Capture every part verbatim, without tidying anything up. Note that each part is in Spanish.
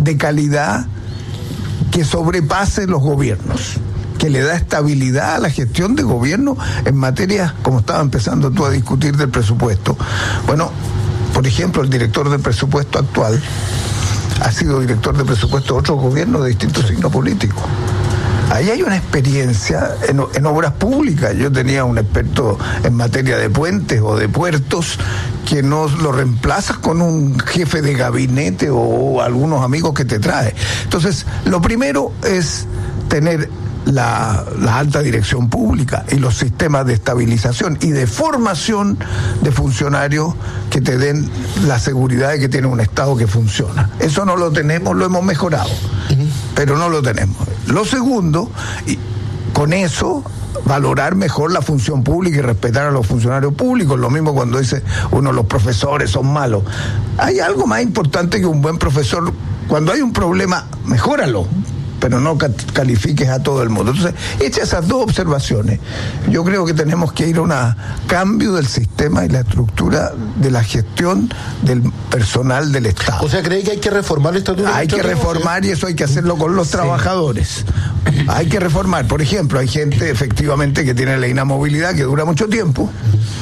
de calidad que sobrepase los gobiernos, que le da estabilidad a la gestión de gobierno en materia, como estaba empezando tú a discutir, del presupuesto. Bueno, por ejemplo, el director del presupuesto actual ha sido director de presupuesto de otros gobiernos de distintos signos políticos. Ahí hay una experiencia en, en obras públicas. Yo tenía un experto en materia de puentes o de puertos que no lo reemplazas con un jefe de gabinete o algunos amigos que te trae. Entonces, lo primero es tener la, la alta dirección pública y los sistemas de estabilización y de formación de funcionarios que te den la seguridad de que tiene un Estado que funciona. Eso no lo tenemos, lo hemos mejorado, uh-huh. pero no lo tenemos. Lo segundo, y con eso valorar mejor la función pública y respetar a los funcionarios públicos. Lo mismo cuando dice uno, los profesores son malos. Hay algo más importante que un buen profesor. Cuando hay un problema, mejóralo, pero no califiques a todo el mundo. Entonces, hechas esas dos observaciones, yo creo que tenemos que ir a un cambio del sistema y la estructura de la gestión del personal del Estado. O sea, ¿cree que hay que reformar el estatuto? Hay que reformar, y eso hay que hacerlo con los sí. trabajadores. Hay que reformar. Por ejemplo, hay gente efectivamente que tiene la inamovilidad que dura mucho tiempo,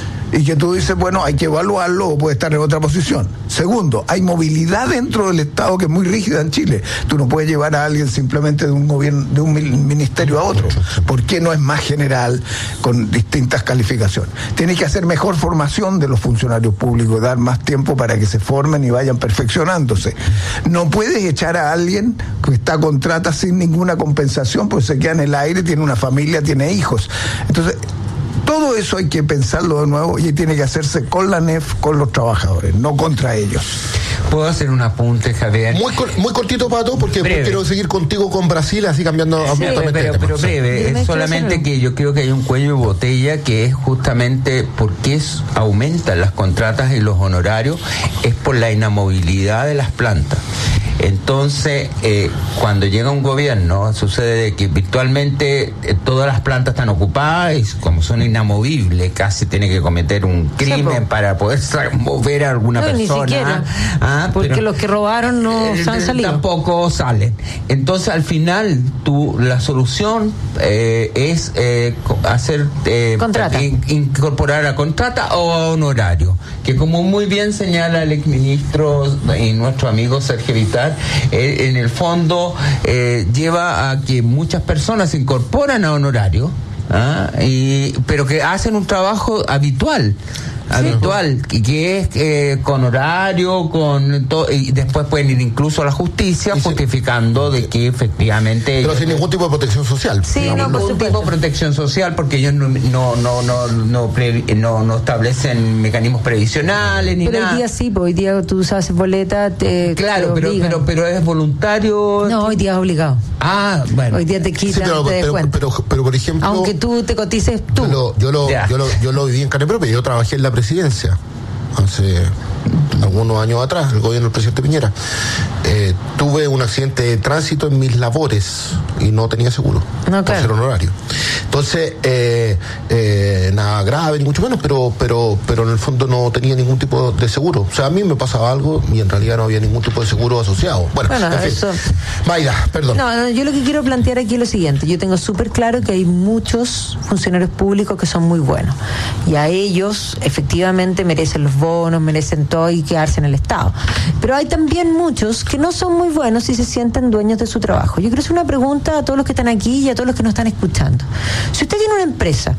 y que tú dices, bueno, hay que evaluarlo o puede estar en otra posición. Segundo, hay movilidad dentro del Estado que es muy rígida en Chile. Tú no puedes llevar a alguien simplemente de un gobierno, de un ministerio a otro. ¿Por qué no es más general con distintas calificaciones? Tiene que hacer mejor formación de los funcionarios públicos, dar más tiempo para que se formen y vayan perfeccionándose. No puedes echar a alguien que está a contrata sin ninguna compensación, pues se queda en el aire, tiene una familia, tiene hijos. Entonces, todo eso hay que pensarlo de nuevo y tiene que hacerse con la N E F, con los trabajadores, no contra ellos. ¿Puedo hacer un apunte, Javier? Muy, muy cortito, Pato, porque breve. quiero seguir contigo con Brasil, así cambiando sí, absolutamente pero, de tema. pero breve, es solamente que yo creo que hay un cuello de botella que es justamente por qué aumentan las contratas y los honorarios, es por la inamovilidad de las plantas. Entonces, eh, cuando llega un gobierno, sucede que virtualmente eh, todas las plantas están ocupadas y como son inamovibles, casi tiene que cometer un crimen sí, para poder mover a alguna no, persona. Ni siquiera, ah, porque pero, los que robaron no eh, han salido. Tampoco salen. Entonces, al final, tú, la solución eh, es eh, hacer eh, contrata. In, incorporar a contrata o a honorario, que como muy bien señala el exministro y nuestro amigo Sergio Vital, Eh, en el fondo eh, lleva a que muchas personas se incorporan a honorario, ¿ah? y, pero que hacen un trabajo habitual. habitual, sí. que es eh, con horario, con to- y después pueden ir incluso a la justicia y justificando sí. de que efectivamente pero sin ningún tipo de protección social. Sí, no, no, ningún tipo de protección social, porque ellos no no no no no, pre, no, no establecen mecanismos previsionales ni pero nada. Hoy día sí, porque hoy día tú haces boleta, te claro, te pero pero pero es voluntario. No, hoy día es obligado. Ah, bueno. Hoy día te quitan, sí, pero, te pero, descuentan. Pero, pero, pero por ejemplo, aunque tú te cotices tú. Yo lo yo lo, yo lo, yo lo viví en carne propia. Yo trabajé en la presidencia hace algunos años atrás, el gobierno del presidente Piñera. Eh, tuve un accidente de tránsito en mis labores y no tenía seguro, no, claro. por ser honorario. Entonces, eh, eh, nada grave, ni mucho menos, pero, pero, pero en el fondo no tenía ningún tipo de seguro. O sea, a mí me pasaba algo y en realidad no había ningún tipo de seguro asociado. Bueno, bueno en fin. eso... Mayra, perdón. No, no, yo lo que quiero plantear aquí es lo siguiente. Yo tengo súper claro que hay muchos funcionarios públicos que son muy buenos. Y a ellos, efectivamente, merecen los bonos, merecen todo y quedarse en el Estado. Pero hay también muchos que no son muy buenos y se sienten dueños de su trabajo. Yo quiero hacer una pregunta a todos los que están aquí y a todos los que nos están escuchando. Si usted tiene una empresa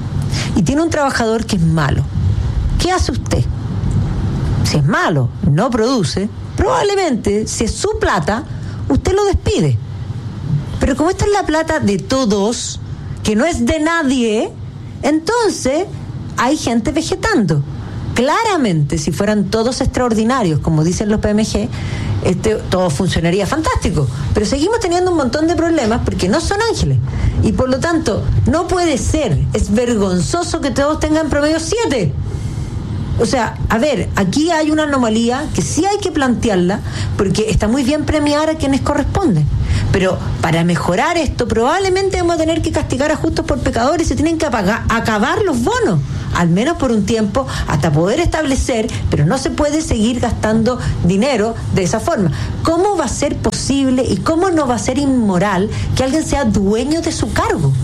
y tiene un trabajador que es malo, ¿qué hace usted? Si es malo, no produce, probablemente, si es su plata, usted lo despide. Pero como esta es la plata de todos, que no es de nadie, entonces hay gente vegetando. Claramente, si fueran todos extraordinarios, como dicen los P M G, este, todo funcionaría fantástico. Pero seguimos teniendo un montón de problemas porque no son ángeles. Y por lo tanto, no puede ser, es vergonzoso que todos tengan promedio siete. O sea, a ver, aquí hay una anomalía que sí hay que plantearla, porque está muy bien premiar a quienes corresponden. Pero para mejorar esto, probablemente vamos a tener que castigar a justos por pecadores y se tienen que apagar, acabar los bonos, al menos por un tiempo, hasta poder establecer, pero no se puede seguir gastando dinero de esa forma. ¿Cómo va a ser posible posible y cómo no va a ser inmoral que alguien sea dueño de su cargo.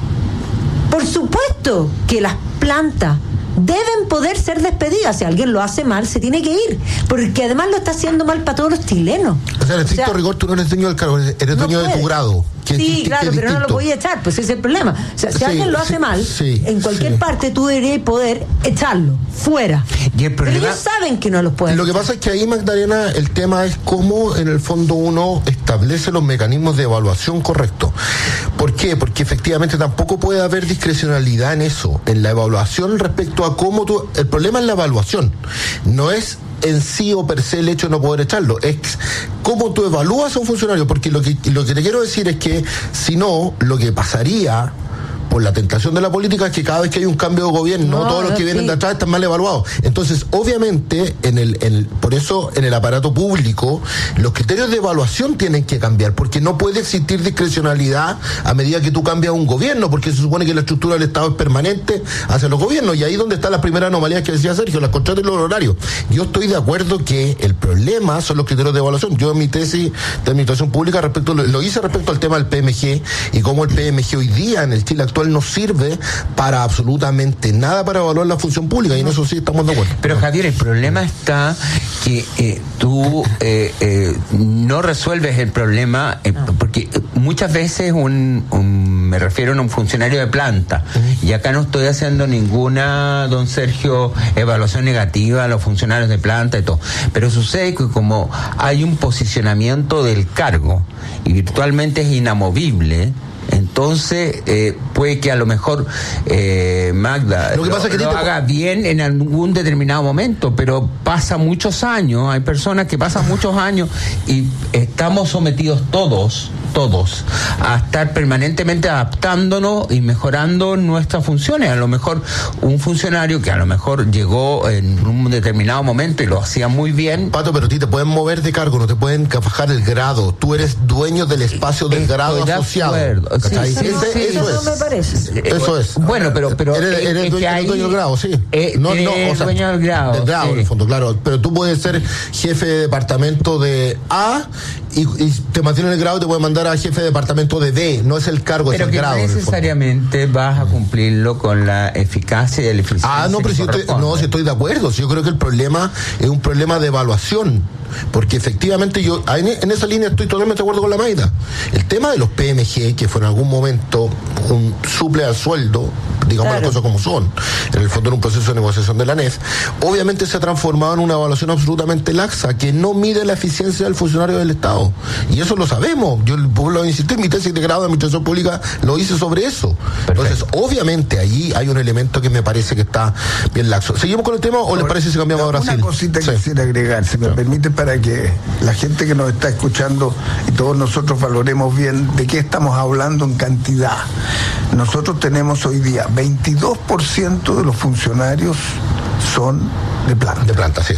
Por supuesto que las plantas deben poder ser despedidas. Si alguien lo hace mal, se tiene que ir, porque además lo está haciendo mal para todos los chilenos. O sea, en estricto o sea, rigor, tú no eres dueño del cargo, eres no dueño puede. de tu grado. Sí, que, que, claro, que pero no lo podía echar, pues ese es el problema. O sea, si sí, alguien lo hace sí, mal, sí, en cualquier sí. parte tú deberías poder echarlo, fuera. Y el problema, pero ellos saben que no los pueden. Lo que pasa es que ahí, Magdalena, el tema es cómo en el fondo uno establece los mecanismos de evaluación correctos. ¿Por qué? Porque efectivamente tampoco puede haber discrecionalidad en eso, en la evaluación respecto a cómo tú... El problema es la evaluación, no es en sí o per se el hecho de no poder echarlo, es cómo tú evalúas a un funcionario, porque lo que, lo que te quiero decir es que si no, lo que pasaría por la tentación de la política es que cada vez que hay un cambio de gobierno, no, todos los que sí. vienen de atrás están mal evaluados. Entonces, obviamente, en el, en el, por eso en el aparato público, los criterios de evaluación tienen que cambiar, porque no puede existir discrecionalidad a medida que tú cambias un gobierno, porque se supone que la estructura del Estado es permanente hacia los gobiernos, y ahí donde está la primera anomalía que decía Sergio, las contratas y los horarios. Yo estoy de acuerdo que el problema son los criterios de evaluación. Yo en mi tesis de administración pública respecto lo, lo hice respecto al tema del P M G y cómo el P M G hoy día en el Chile actual no sirve para absolutamente nada para evaluar la función pública, y en eso sí estamos de acuerdo. Pero Javier, el problema está que eh, tú eh, eh, no resuelves el problema eh, porque muchas veces un, un me refiero a un funcionario de planta, uh-huh. y acá no estoy haciendo ninguna, don Sergio, evaluación negativa a los funcionarios de planta y todo, pero sucede que como hay un posicionamiento del cargo y virtualmente es inamovible, entonces eh, puede que a lo mejor eh, Magda lo, que lo, pasa es que lo haga bien en algún determinado momento, pero pasa muchos años, hay personas que pasan muchos años y estamos sometidos todos todos a estar permanentemente adaptándonos y mejorando nuestras funciones. A lo mejor un funcionario que a lo mejor llegó en un determinado momento y lo hacía muy bien. Pato, pero a ti te pueden mover de cargo, no te pueden bajar el grado. Tú eres dueño del espacio del Estoy grado de asociado. Sí, sí, Ese, sí, sí, eso no es. me parece. Eso es. Bueno, pero pero eres, eres es dueño, que ahí, dueño del grado, sí. Eh, no, no, o sea, dueño del grado. Del grado, sí. en el fondo, claro. Pero tú puedes ser jefe de departamento de A y, y te mantienen el grado y te pueden mandar a jefe de departamento de B. No es el cargo, pero es el que grado. No necesariamente vas a cumplirlo con la eficacia y la eficiencia. Ah, no, pero si estoy, no, si estoy de acuerdo. Si yo creo que el problema es un problema de evaluación. Porque efectivamente yo en, en esa línea estoy totalmente de acuerdo con la Maida. El tema de los P M G, que fue en algún momento un suple al sueldo, digamos claro. las cosas como son, en el fondo en un proceso de negociación de la N E F, obviamente se ha transformado en una evaluación absolutamente laxa, que no mide la eficiencia del funcionario del Estado. Y eso lo sabemos. Yo lo insistí en mi tesis de grado de administración pública, lo hice sobre eso. Perfecto. Entonces, obviamente, ahí hay un elemento que me parece que está bien laxo. ¿Seguimos con el tema o, o les parece si cambiamos a Brasil? Una cosita que sí. quisiera agregar, si me sí. permite, para que la gente que nos está escuchando y todos nosotros valoremos bien de qué estamos hablando en cantidad. Nosotros tenemos hoy día veintidós por ciento de los funcionarios son de planta. De planta, sí.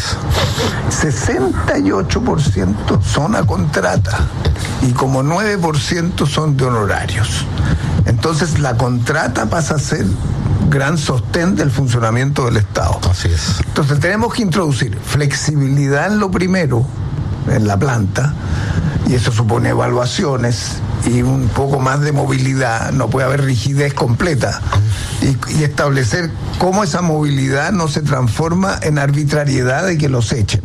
sesenta y ocho por ciento son a contrata y como nueve por ciento son de honorarios. Entonces la contrata pasa a ser gran sostén del funcionamiento del Estado. Así es. Entonces tenemos que introducir flexibilidad en lo primero, en la planta, y eso supone evaluaciones y un poco más de movilidad. No puede haber rigidez completa, y, y establecer cómo esa movilidad no se transforma en arbitrariedad de que los echen.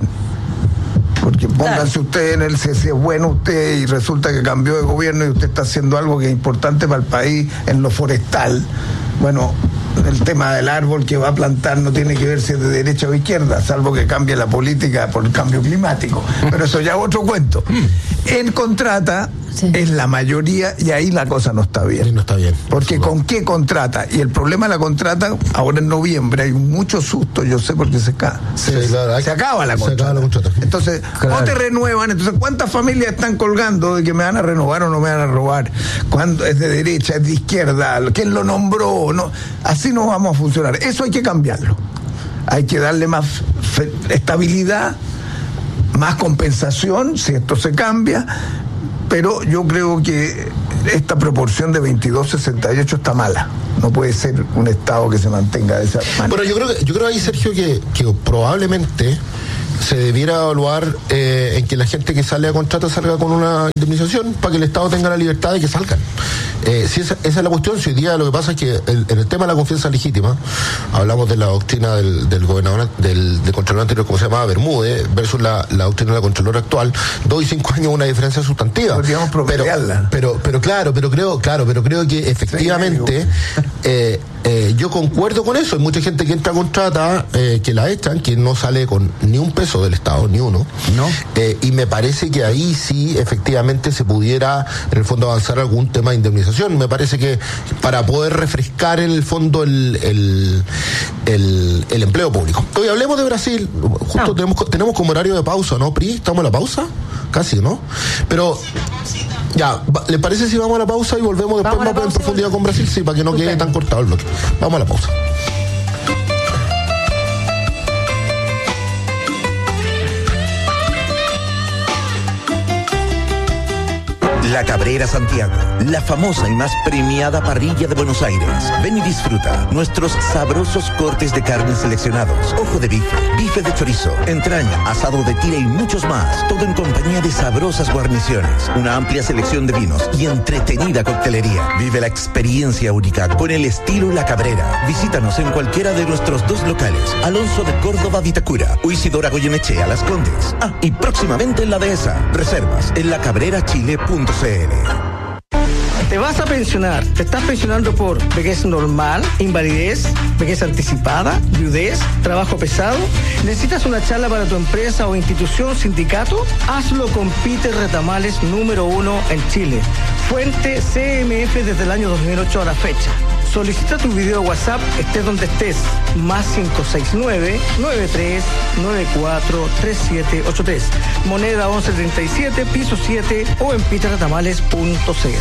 Porque pónganse ustedes en el C C, bueno usted, y resulta que cambió de gobierno y usted está haciendo algo que es importante para el país en lo forestal. Bueno, el tema del árbol que va a plantar no tiene que ver si es de derecha o izquierda, salvo que cambie la política por el cambio climático. Pero eso ya es otro cuento. En contrata sí. es la mayoría, y ahí la cosa no está bien. Sí, no está bien. Porque no. ¿con qué contrata? Y el problema de la contrata, ahora en noviembre hay mucho susto, yo sé, porque se, ca- se, sí, claro, hay, se acaba la contrata. Acaba la contrata. Entonces, claro. no te renuevan. Entonces, ¿cuántas familias están colgando de que me van a renovar o no me van a robar? ¿Cuándo es de derecha, es de izquierda? ¿Quién lo nombró? No. Así no vamos a funcionar. Eso hay que cambiarlo. Hay que darle más fe- estabilidad, más compensación, si esto se cambia, pero yo creo que esta proporción de veintidós sesenta y ocho está mala. No puede ser un Estado que se mantenga de esa manera. Pero yo creo que, yo creo ahí, Sergio, que, que probablemente se debiera evaluar eh, en que la gente que sale a contrato salga con una indemnización para que el Estado tenga la libertad de que salgan. Eh, si esa, esa es la cuestión. Si hoy día lo que pasa es que el, en el tema de la confianza legítima, hablamos de la doctrina del, del gobernador, del, del controlador anterior, como se llamaba Bermúdez, versus la, la doctrina de la controladora actual, dos y cinco años una diferencia sustantiva. Podríamos promediarla. Pero, pero, pero claro, pero creo, claro, pero creo que efectivamente eh, eh, yo concuerdo con eso. Hay mucha gente que entra a contrata, eh, que la echan, que no sale con ni un peso del Estado, ni uno. No. Eh, y me parece que ahí sí, efectivamente, se pudiera, en el fondo, avanzar algún tema de indemnización. Me parece que para poder refrescar, en el fondo, el, el, el, el empleo público. Hoy hablemos de Brasil. Justo no. tenemos, tenemos como horario de pausa, ¿no, Pri? ¿Estamos en la pausa? Casi, ¿no? Pero... Ya, ¿les parece si vamos a la pausa y volvemos después más en profundidad con Brasil? Sí, para que no quede tan cortado el bloque. Vamos a la pausa. La Cabrera Santiago, la famosa y más premiada parrilla de Buenos Aires. Ven y disfruta nuestros sabrosos cortes de carne seleccionados. Ojo de bife, bife de chorizo, entraña, asado de tira y muchos más. Todo en compañía de sabrosas guarniciones, una amplia selección de vinos y entretenida coctelería. Vive la experiencia única con el estilo La Cabrera. Visítanos en cualquiera de nuestros dos locales, Alonso de Córdoba, Vitacura, o Isidora Goyenechea, Las Condes. Ah, y próximamente en la Dehesa. Reservas en la cabrera chile punto c l. Te vas a pensionar, te estás pensionando por vejez normal, invalidez, vejez anticipada, viudez, trabajo pesado. ¿Necesitas una charla para tu empresa o institución, sindicato? Hazlo con Peter Retamales, número uno en Chile. Fuente C M F desde el año dos mil ocho a la fecha. Solicita tu video WhatsApp, estés donde estés, más cinco seis nueve, nueve tres nueve cuatro, tres siete ocho tres, moneda once treinta y siete, piso siete o en peter retamales punto c l.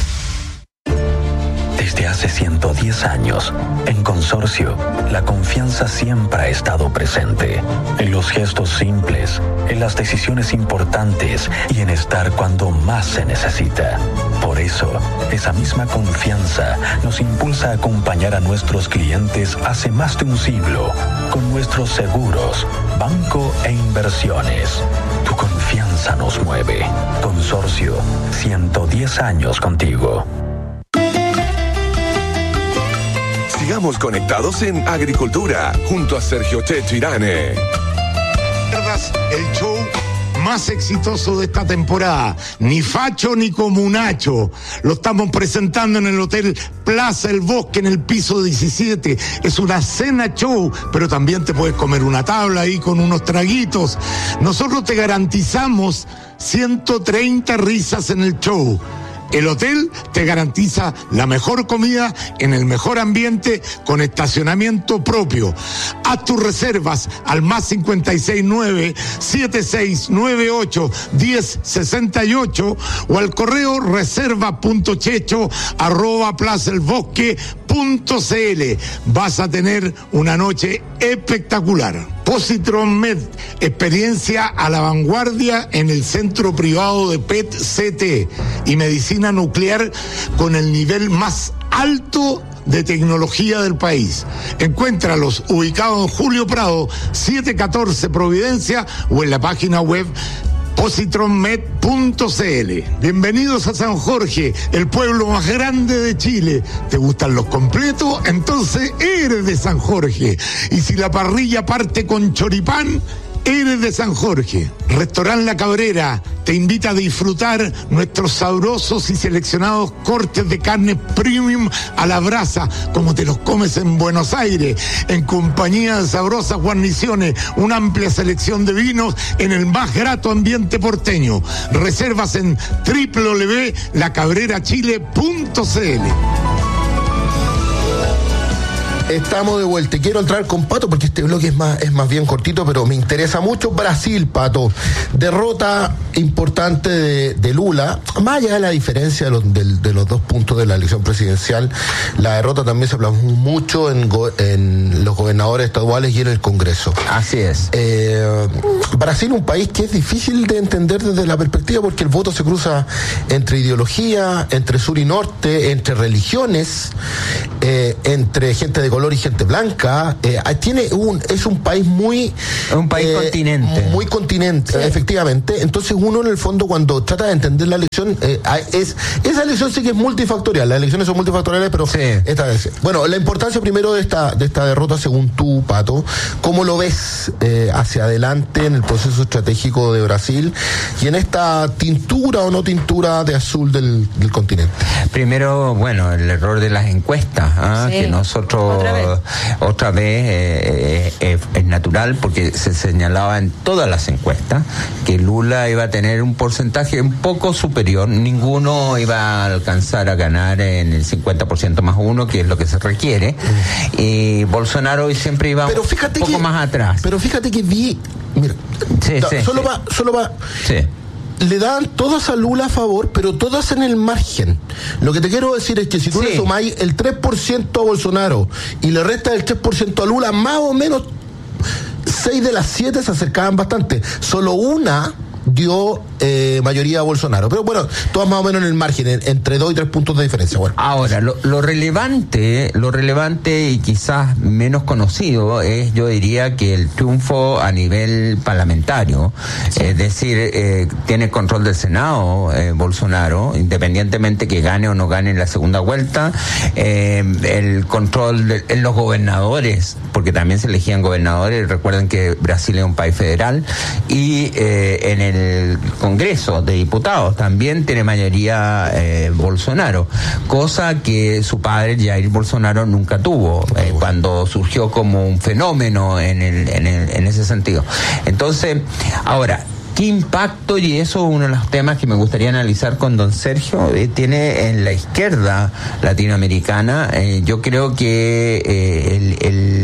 Desde hace ciento diez años, en Consorcio, la confianza siempre ha estado presente, en los gestos simples, en las decisiones importantes y en estar cuando más se necesita. Por eso, esa misma confianza nos impulsa a acompañar a nuestros clientes hace más de un siglo, con nuestros seguros, banco e inversiones. Tu confianza nos mueve. Consorcio, ciento diez años contigo. Sigamos conectados en Agricultura, junto a Sergio Checho Irane. El show más exitoso de esta temporada, ni facho ni comunacho. Lo estamos presentando en el Hotel Plaza El Bosque, en el piso diecisiete. Es una cena show, pero también te puedes comer una tabla ahí con unos traguitos. Nosotros te garantizamos ciento treinta risas en el show. El hotel te garantiza la mejor comida en el mejor ambiente con estacionamiento propio. Haz tus reservas al más cincuenta y seis nueve, setenta y seis noventa y ocho, diez sesenta y ocho o al correo reserva punto checho arroba plazaelbosque punto c l. Vas a tener una noche espectacular. Positron Med, experiencia a la vanguardia en el centro privado de P E T C T y medicina nuclear con el nivel más alto de tecnología del país. Encuéntralos ubicados en Julio Prado, setecientos catorce Providencia o en la página web positron med punto c l. Bienvenidos a San Jorge, el pueblo más grande de Chile. ¿Te gustan los completos? Entonces eres de San Jorge. Y si la parrilla parte con choripán, eres de San Jorge. Restaurant La Cabrera te invita a disfrutar nuestros sabrosos y seleccionados cortes de carne premium a la brasa, como te los comes en Buenos Aires, en compañía de sabrosas guarniciones, una amplia selección de vinos en el más grato ambiente porteño. Reservas en doble u doble u doble u punto la cabrera chile punto c l. Estamos de vuelta. Quiero entrar con Pato porque este bloque es más, es más bien cortito, pero me interesa mucho Brasil, Pato. Derrota importante de, de Lula. Más allá de la diferencia de los, de, de los dos puntos de la elección presidencial, la derrota también se plasmó mucho en, go, en los gobernadores estaduales y en el Congreso. Así es. Eh, Brasil, un país que es difícil de entender desde la perspectiva porque el voto se cruza entre ideología, entre sur y norte, entre religiones, eh, entre gente de color y gente blanca. Eh, tiene un, es un país muy... Un país eh, continente. Muy continente, sí. Efectivamente. Entonces uno en el fondo cuando trata de entender la elección, eh, es esa elección sí que es multifactorial. Las elecciones son multifactoriales, pero sí. esta vez... Bueno, la importancia primero de esta, de esta derrota, según tú, Pato, ¿cómo lo ves eh, hacia adelante en el proceso estratégico de Brasil y en esta tintura o no tintura de azul del, del continente? Primero, bueno, el error de las encuestas, ¿ah? Sí. Que nosotros Otra vez, otra vez eh, eh, es natural porque se señalaba en todas las encuestas que Lula iba a tener un porcentaje un poco superior, ninguno iba a alcanzar a ganar en el cincuenta por ciento más uno, que es lo que se requiere, mm. y Bolsonaro siempre iba pero fíjate un poco que, más atrás. Pero fíjate que vi, mira, sí, da, sí, solo sí. va, solo va. Sí. Le dan todas a Lula a favor, pero todas en el margen. Lo que te quiero decir es que si tú sí. le sumáis el tres por ciento a Bolsonaro y le restas el tres por ciento a Lula, más o menos seis de las siete se acercaban bastante. Solo una dio eh, mayoría a Bolsonaro. Pero bueno, todas más o menos en el margen, en, entre dos y tres puntos de diferencia. Bueno. Ahora, lo, lo relevante, lo relevante y quizás menos conocido es, yo diría, que el triunfo a nivel parlamentario, sí. Es decir, eh, tiene control del Senado, eh, Bolsonaro, independientemente que gane o no gane en la segunda vuelta, eh, el control de, en los gobernadores, porque también se elegían gobernadores, recuerden que Brasil es un país federal, y eh, en el el Congreso de Diputados también tiene mayoría eh, Bolsonaro, cosa que su padre Jair Bolsonaro nunca tuvo, eh, cuando surgió como un fenómeno en, el, en, el, en ese sentido. Entonces, ahora, ¿qué impacto? Y eso es uno de los temas que me gustaría analizar con don Sergio, eh, tiene en la izquierda latinoamericana. Eh, yo creo que eh, el,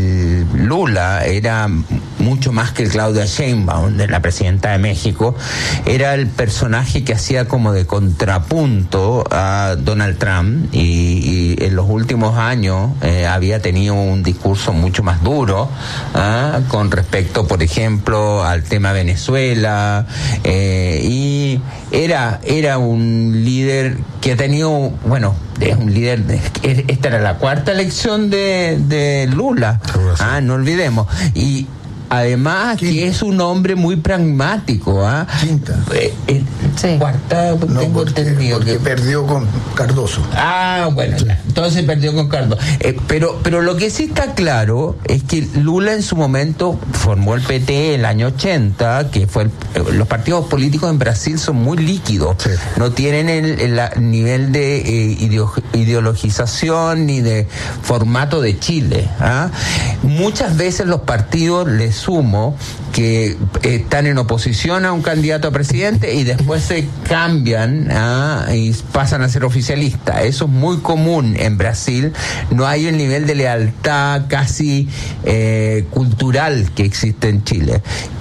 el Lula era mucho más que el Claudia Sheinbaum, de la presidenta de México, era el personaje que hacía como de contrapunto a Donald Trump, y, y en los últimos años eh, había tenido un discurso mucho más duro ¿ah? con respecto, por ejemplo, al tema Venezuela, eh, y era, era un líder que ha tenido, bueno, es un líder, de, esta era la cuarta elección de, de Lula, ah, no olvidemos, y además Quinta. que es un hombre muy pragmático, ¿ah? Quinta. Eh, eh, sí. Cuarta, no, tengo porque, entendido porque que perdió con Cardoso. Ah, bueno, sí. entonces perdió con Cardoso. Eh, pero, pero lo que sí está claro es que Lula en su momento formó el P T el año ochenta, que fue el, los partidos políticos en Brasil son muy líquidos, sí. no tienen el, el, el nivel de eh, ideo, ideologización ni de formato de Chile. ¿ah? Muchas veces los partidos les sumo que están en oposición a un candidato a presidente y después se cambian ¿ah? y pasan a ser oficialistas. Eso es muy común en Brasil. No hay el nivel de lealtad casi eh, cultural que existe en Chile.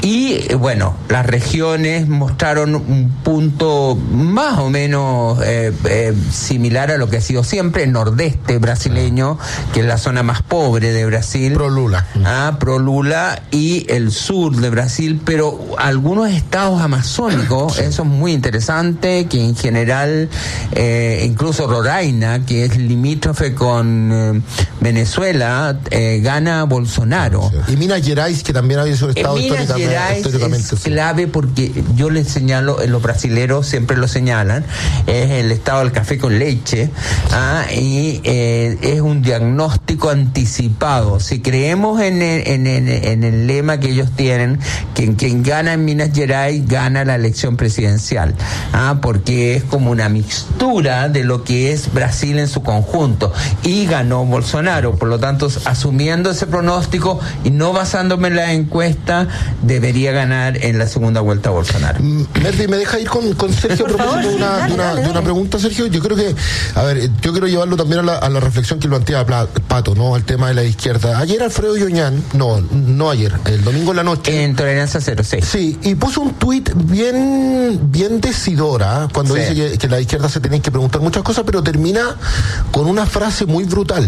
Y bueno, las regiones mostraron un punto más o menos eh, eh, similar a lo que ha sido siempre el nordeste brasileño, que es la zona más pobre de Brasil. Pro Lula. Ah, pro Lula. Y el sur de Brasil, pero algunos estados amazónicos, eso es muy interesante, que en general, eh, incluso Roraima, que es limítrofe con eh, Venezuela, eh, gana Bolsonaro. Y Minas Gerais, que también había sido un estado Minas históricamente, Gerais históricamente es sí. clave porque yo les señalo, los brasileros siempre lo señalan, es el estado del café con leche, ah, y eh, es un diagnóstico anticipado. Si creemos en el, en, en, en el lema que ellos tienen, que quien gana en Minas Gerais gana la elección presidencial, ah, porque es como una mixtura de lo que es Brasil en su conjunto, y ganó Bolsonaro. Por lo tanto, asumiendo ese pronóstico y no basándome en la encuesta, debería ganar en la segunda vuelta Bolsonaro. Merdi, ¿me deja ir con, con Sergio a propósito de una, de, una, de una pregunta, Sergio? Yo creo que, a ver, yo quiero llevarlo también a la, a la reflexión que lo plantea Pato, ¿no? Al tema de la izquierda. Ayer Alfredo Yoñán, no, no ayer, el domingo en la noche. En Tolerancia Cero, sí. Sí, y puso un tuit bien, bien decidora, cuando sí. dice que, que la izquierda se tienen que preguntar muchas cosas, pero termina con una frase muy brutal.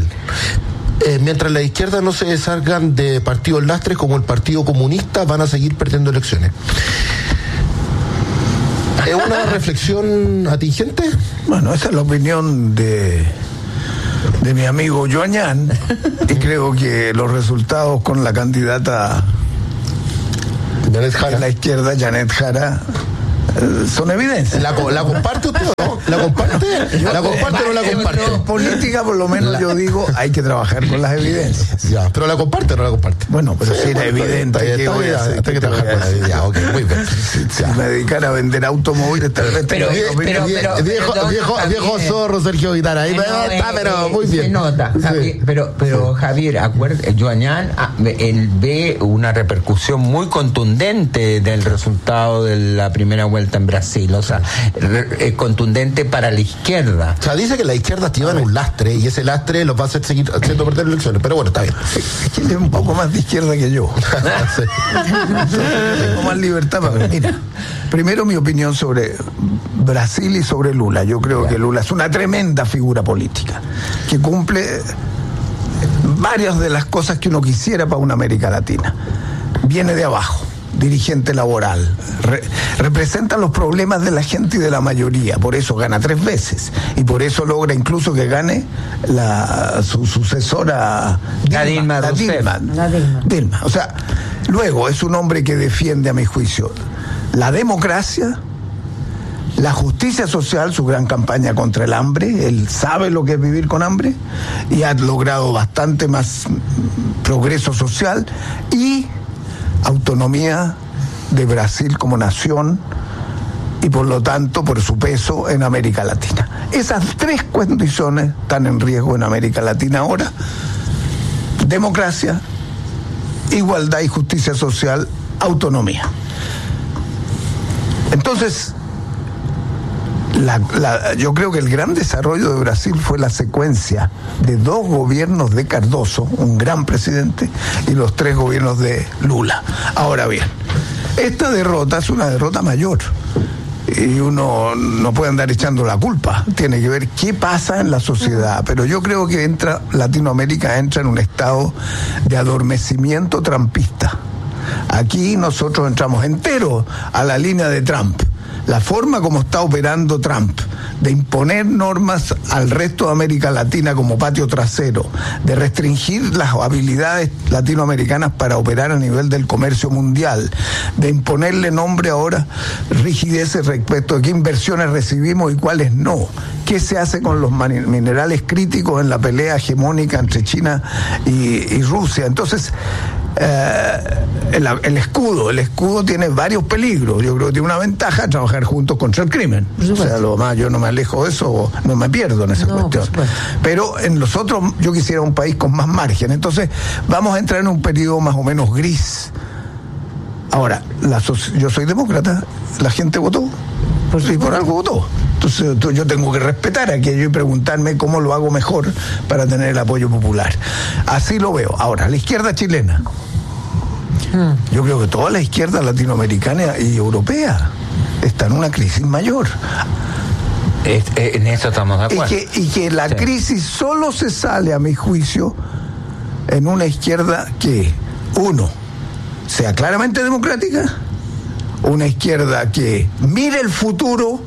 Eh, mientras la izquierda no se deshagan de partidos lastres como el Partido Comunista, van a seguir perdiendo elecciones. ¿Es una reflexión atingente? Bueno, esa es la opinión de, de mi amigo Joañán, y creo que los resultados con la candidata Janet Jara. de la izquierda, Janet Jara, eh, son evidencias. ¿La, ¿La comparte usted o no? ¿La comparte? ¿La comparte o no la comparte? En política, por lo menos, La- yo digo, hay que trabajar con las evidencias. Ya, pero ¿la comparte o no la comparte? Bueno, pero si era bueno, evidente, está bien, ¿qué está voy bien, a hacer? hay que ¿Qué te voy trabajar a con la hacer? evidencia. Ok, muy bien. Si Ya. me dedicara a vender automóviles, tal vez Pero- tengo pero- opinión. pero- Vie- viejo, perdón, viejo, Javier. viejo zorro Sergio Vidal, ahí Eh, no, está, eh, pero eh, muy bien. Se nota, Sí. Javier, pero, pero Javier, acuérdate, Joañán, ah, él ve una repercusión muy contundente del resultado de la primera vuelta en Brasil, o sea, re- eh, contundente para la izquierda. O sea, dice que la izquierda llevan un lastre y ese lastre los va a hacer seguir haciendo perder elecciones, pero bueno, está bien. Es que él es un poco más de izquierda que yo. Sí. Tengo más libertad para ver. Mira, primero mi opinión sobre Brasil y sobre Lula. Yo creo que Lula es una tremenda figura política que cumple varias de las cosas que uno quisiera para una América Latina. Viene de abajo, dirigente laboral, re- representa los problemas de la gente y de la mayoría, por eso gana tres veces y por eso logra incluso que gane la su sucesora La Dilma la Rousseff. Dilma. La Dilma. Dilma. O sea, luego es un hombre que defiende, a mi juicio, la democracia, la justicia social, su gran campaña contra el hambre. Él sabe lo que es vivir con hambre y ha logrado bastante más mm, progreso social y autonomía de Brasil como nación y por lo tanto por su peso en América Latina. Esas tres condiciones están en riesgo en América Latina ahora: democracia, igualdad y justicia social, autonomía. Entonces, la- la- yo creo que el gran desarrollo de Brasil fue la secuencia de dos gobiernos de Cardoso, un gran presidente, y los tres gobiernos de Lula. Ahora bien, esta derrota es una derrota mayor. Y uno no puede andar echando la culpa, tiene que ver qué pasa en la sociedad. Pero yo creo que entra Latinoamérica entra en un estado de adormecimiento trampista. Aquí nosotros entramos enteros a la línea de Trump. La forma como está operando Trump de imponer normas al resto de América Latina como patio trasero, de restringir las habilidades latinoamericanas para operar a nivel del comercio mundial, de imponerle nombre ahora, rigideces respecto de qué inversiones recibimos y cuáles no, qué se hace con los mani- minerales críticos en la pelea hegemónica entre China y, y Rusia. Entonces, Eh, el, el escudo, el escudo tiene varios peligros. Yo creo que tiene una ventaja: trabajar juntos contra el crimen. O sea, lo más, yo no me alejo de eso, no me pierdo en esa No, cuestión. por supuesto. Pero en los otros, yo quisiera un país con más margen. Entonces, vamos a entrar en un periodo más o menos gris. Ahora, la soci- yo soy demócrata, la gente votó, y por algo votó. Entonces tú- yo tengo que respetar aquello y preguntarme cómo lo hago mejor para tener el apoyo popular. Así lo veo. Ahora, la izquierda chilena. Yo creo que toda la izquierda latinoamericana y europea está en una crisis mayor. Es- eh, en eso estamos de Y acuerdo. que, y que la Sí. crisis solo se sale, a mi juicio, en una izquierda que, uno, sea claramente democrática, una izquierda que mire el futuro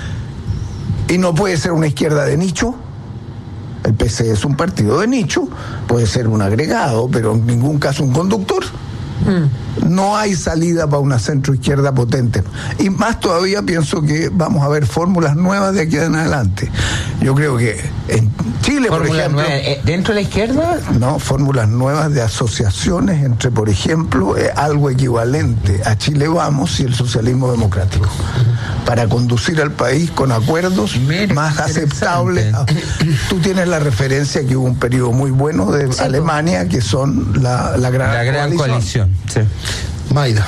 y no puede ser una izquierda de nicho. El P C es un partido de nicho, puede ser un agregado, pero en ningún caso un conductor. No hay salida para una centroizquierda potente. Y más todavía pienso que vamos a ver fórmulas nuevas de aquí en adelante. Yo creo que en Chile, por Fórmula ejemplo, nueva, eh, ¿dentro de la izquierda? no, fórmulas nuevas de asociaciones entre, por ejemplo, eh, algo equivalente a Chile Vamos y el socialismo democrático, para conducir al país con acuerdos Mira, más qué aceptables. Tú tienes la referencia que hubo un periodo muy bueno de Sí, Alemania, que son la, la gran, La gran coalición. Sí. Maida.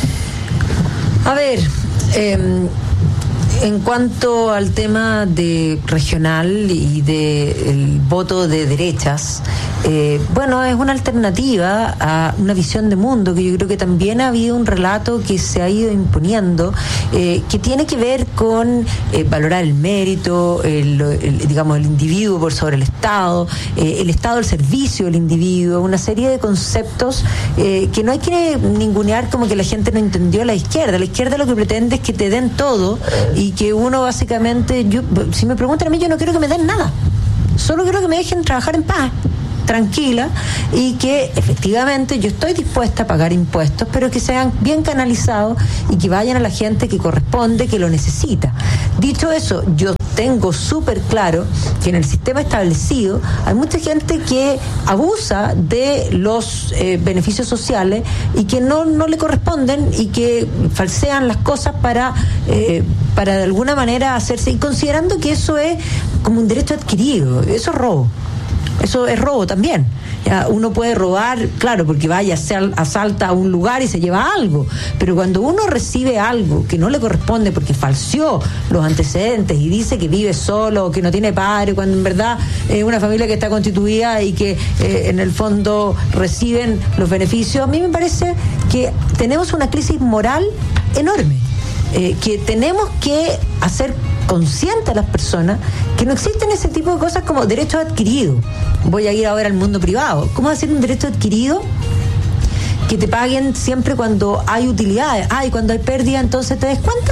A ver, eh, en cuanto al tema de regional y de el voto de derechas, eh, bueno, es una alternativa a una visión de mundo que yo creo que también ha habido un relato que se ha ido imponiendo, eh, que tiene que ver con eh, valorar el mérito, el, el, digamos, el individuo por sobre el Estado, eh, el Estado al servicio del individuo, una serie de conceptos eh, que no hay que ningunear como que la gente no entendió a la izquierda. La izquierda lo que pretende es que te den todo y que uno básicamente, yo, si me preguntan a mí, yo no quiero que me den nada. Solo quiero que me dejen trabajar en paz, tranquila, y que efectivamente yo estoy dispuesta a pagar impuestos, pero que sean bien canalizados y que vayan a la gente que corresponde, que lo necesita. Dicho eso, yo tengo súper claro que en el sistema establecido hay mucha gente que abusa de los eh, beneficios sociales y que no, no le corresponden y que falsean las cosas para, eh, para de alguna manera hacerse, y considerando que eso es como un derecho adquirido. Eso es robo. Eso es robo también. Ya, uno puede robar, claro, porque vaya, asalta a un lugar y se lleva algo, pero cuando uno recibe algo que no le corresponde porque falseó los antecedentes y dice que vive solo, que no tiene padre, cuando en verdad es una familia que está constituida y que eh, en el fondo reciben los beneficios, a mí me parece que tenemos una crisis moral enorme, eh, que tenemos que hacer consciente a las personas que no existen ese tipo de cosas como derechos adquiridos. Voy a ir ahora al mundo privado. ¿Cómo hacer un derecho adquirido? Que te paguen siempre cuando hay utilidades. Ah, y cuando hay pérdida entonces te descuentan.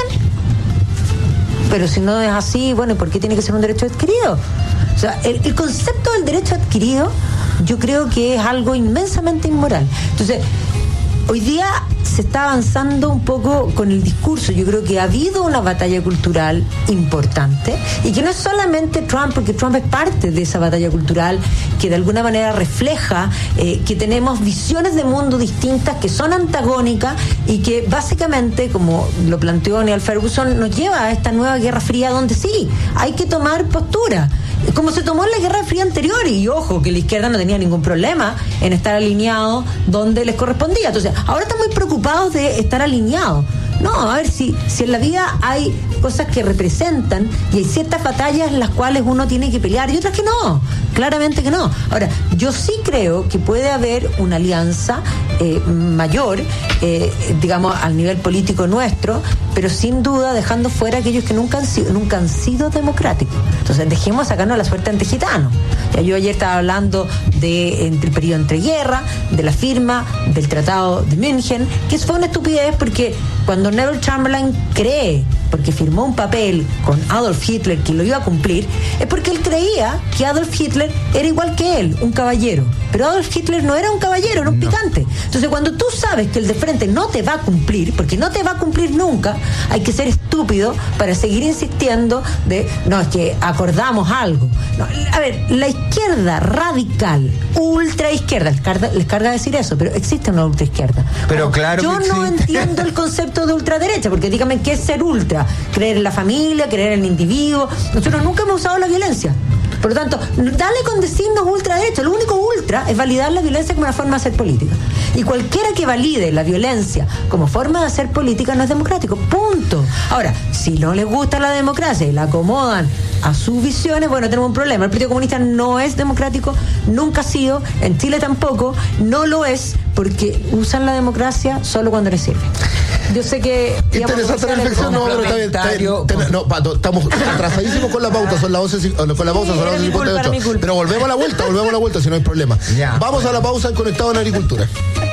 Pero si no es así, bueno, ¿por qué tiene que ser un derecho adquirido? O sea, el, el concepto del derecho adquirido yo creo que es algo inmensamente inmoral. Entonces, hoy día se está avanzando un poco con el discurso. Yo creo que ha habido una batalla cultural importante y que no es solamente Trump, porque Trump es parte de esa batalla cultural que de alguna manera refleja eh, que tenemos visiones de mundo distintas que son antagónicas y que básicamente, como lo planteó Neil Ferguson, nos lleva a esta nueva Guerra Fría donde sí, hay que tomar postura. Como se tomó en la Guerra Fría anterior, y ojo, que la izquierda no tenía ningún problema en estar alineado donde les correspondía. Entonces, ahora están muy preocupados de estar alineados. No, a ver, si, si en la vida hay cosas que representan y hay ciertas batallas en las cuales uno tiene que pelear y otras que no, claramente que no. Ahora, yo sí creo que puede haber una alianza eh, mayor, eh, digamos, al nivel político nuestro, pero sin duda dejando fuera aquellos que nunca han sido, nunca han sido democráticos. Entonces, dejemos sacarnos la suerte ante gitanos. Ya, yo ayer estaba hablando de entre el periodo entre guerra, de la firma del Tratado de München, que fue una estupidez porque cuando Neville Chamberlain cree, porque firmó un papel con Adolf Hitler que lo iba a cumplir, es porque él creía que Adolf Hitler era igual que él, un caballero. Pero Adolf Hitler no era un caballero, era un no. picante. Entonces, cuando tú sabes que el de frente no te va a cumplir, porque no te va a cumplir nunca, hay que ser estúpido para seguir insistiendo de, no, es que acordamos algo. No, a ver, la izquierda radical, ultra izquierda, les carga, les carga decir eso, pero existe una ultra izquierda. Pero claro yo que no existe. entiendo el concepto de ultraderecha, porque dígame qué es ser ultra, creer en la familia, creer en el individuo. Nosotros nunca hemos usado la violencia. Por lo tanto, dale con decirnos ultraderecha. Lo único ultra es validar la violencia como una forma de hacer política. Y cualquiera que valide la violencia como forma de hacer política no es democrático. Punto. Ahora, si no les gusta la democracia y la acomodan a sus visiones, bueno, tenemos un problema. El Partido Comunista no es democrático, nunca ha sido, en Chile tampoco, no lo es, porque usan la democracia solo cuando les sirve. Yo sé que... Interesante la reflexión, no, pero está bien, está bien, ten, no, Pato, estamos atrasadísimos con la pauta, son las once, con la pausa son las once cincuenta y ocho, pero volvemos a la vuelta, volvemos a la vuelta si no hay problema. Ya, Vamos bueno. a la pausa en Conectado en Agricultura.